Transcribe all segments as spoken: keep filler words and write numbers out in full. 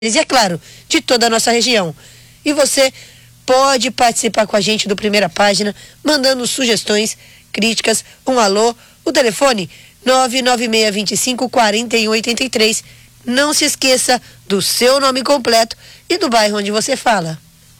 e, é claro, de toda a nossa região. E você pode participar com a gente do Primeira Página, mandando sugestões, críticas, um alô, o telefone nove nove seis dois cinco quatro um oito três. Não se esqueça do seu nome completo e do bairro onde você fala.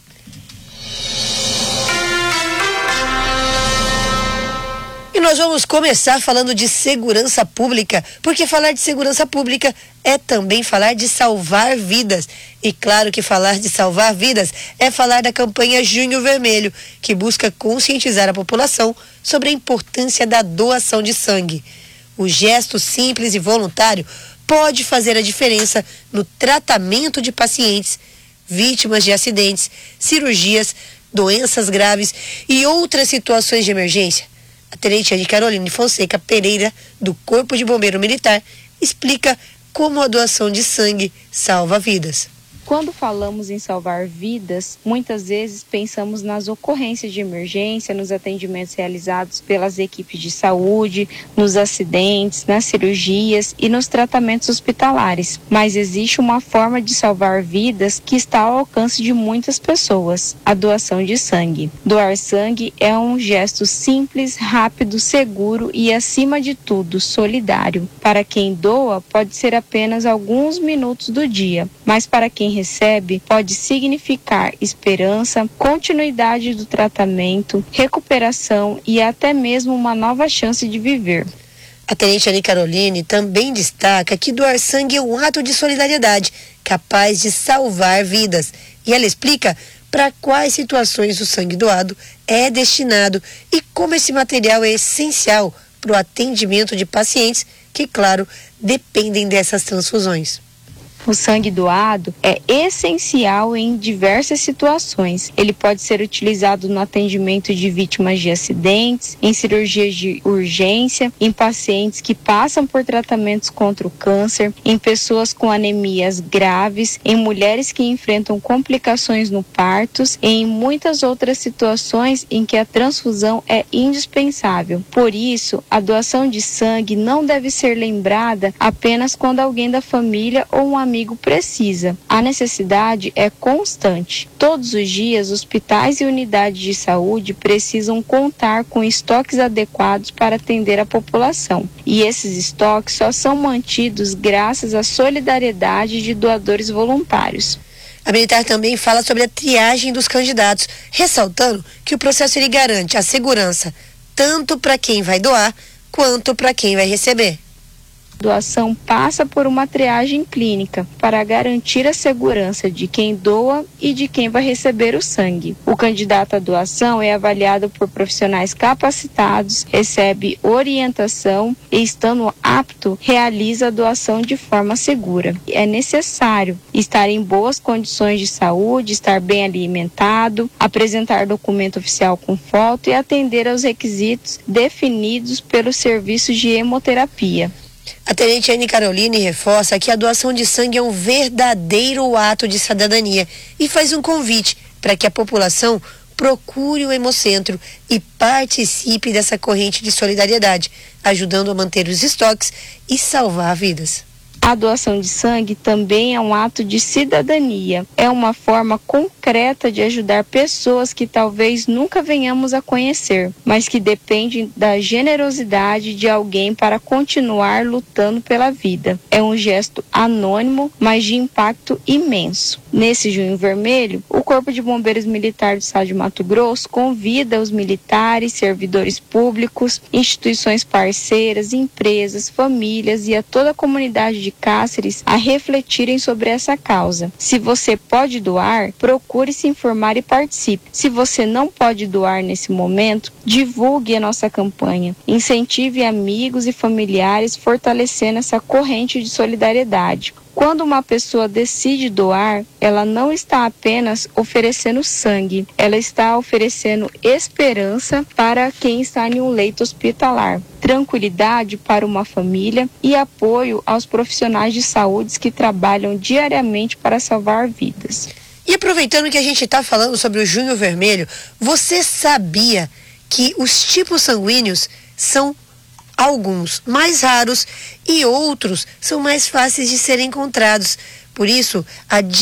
E nós vamos começar falando de segurança pública, porque falar de segurança pública é também falar de salvar vidas. E claro que falar de salvar vidas é falar da campanha Junho Vermelho, que busca conscientizar a população sobre a importância da doação de sangue. O gesto simples e voluntário pode fazer a diferença no tratamento de pacientes, vítimas de acidentes, cirurgias, doenças graves e outras situações de emergência. A tenente Ana Caroline Fonseca Pereira, do Corpo de Bombeiro Militar, explica como a doação de sangue salva vidas. Quando falamos em salvar vidas, muitas vezes pensamos nas ocorrências de emergência, nos atendimentos realizados pelas equipes de saúde, nos acidentes, nas cirurgias e nos tratamentos hospitalares. Mas existe uma forma de salvar vidas que está ao alcance de muitas pessoas: a doação de sangue. Doar sangue é um gesto simples, rápido, seguro e, acima de tudo, solidário. Para quem doa, pode ser apenas alguns minutos do dia, mas para quem recebe, pode significar esperança, continuidade do tratamento, recuperação e até mesmo uma nova chance de viver. A tenente Ana Caroline também destaca que doar sangue é um ato de solidariedade capaz de salvar vidas. E ela explica para quais situações o sangue doado é destinado e como esse material é essencial para o atendimento de pacientes que, claro, dependem dessas transfusões. O sangue doado é essencial em diversas situações. Ele pode ser utilizado no atendimento de vítimas de acidentes, em cirurgias de urgência, em pacientes que passam por tratamentos contra o câncer, em pessoas com anemias graves, em mulheres que enfrentam complicações no partos e em muitas outras situações em que a transfusão é indispensável. Por isso, a doação de sangue não deve ser lembrada apenas quando alguém da família ou um amigo amigo precisa. A necessidade é constante. Todos os dias, hospitais e unidades de saúde precisam contar com estoques adequados para atender a população. E esses estoques só são mantidos graças à solidariedade de doadores voluntários. A militar também fala sobre a triagem dos candidatos, ressaltando que o processo ele garante a segurança tanto para quem vai doar quanto para quem vai receber. A doação passa por uma triagem clínica para garantir a segurança de quem doa e de quem vai receber o sangue. O candidato à doação é avaliado por profissionais capacitados, recebe orientação e, estando apto, realiza a doação de forma segura. É necessário estar em boas condições de saúde, estar bem alimentado, apresentar documento oficial com foto e atender aos requisitos definidos pelos serviços de hemoterapia. A tenente Ana Caroline reforça que a doação de sangue é um verdadeiro ato de cidadania e faz um convite para que a população procure o Hemocentro e participe dessa corrente de solidariedade, ajudando a manter os estoques e salvar vidas. A doação de sangue também é um ato de cidadania. É uma forma concreta de ajudar pessoas que talvez nunca venhamos a conhecer, mas que dependem da generosidade de alguém para continuar lutando pela vida. É um gesto anônimo, mas de impacto imenso. Nesse Junho Vermelho, o Corpo de Bombeiros Militar do Estado de Mato Grosso convida os militares, servidores públicos, instituições parceiras, empresas, famílias e a toda a comunidade de Cáceres a refletirem sobre essa causa. Se você pode doar, procure se informar e participe. Se você não pode doar nesse momento, divulgue a nossa campanha. Incentive amigos e familiares, fortalecendo essa corrente de solidariedade. Quando uma pessoa decide doar, ela não está apenas oferecendo sangue, ela está oferecendo esperança para quem está em um leito hospitalar, tranquilidade para uma família e apoio aos profissionais de saúde que trabalham diariamente para salvar vidas. E aproveitando que a gente está falando sobre o Junho Vermelho, você sabia que os tipos sanguíneos são alguns mais raros e outros são mais fáceis de serem encontrados. Por isso, a